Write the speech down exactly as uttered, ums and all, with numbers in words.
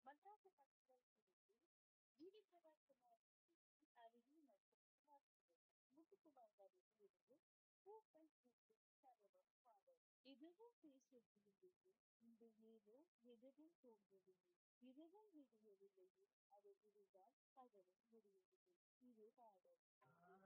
இதுவும் பேசவில்லையே, இந்த ஏதோ எதுவும் தோன்றவில்லை. இரவும் விடியவில்லையே, அது விடிந்தால் பகலும் முடியவில்லை. இது காதல்.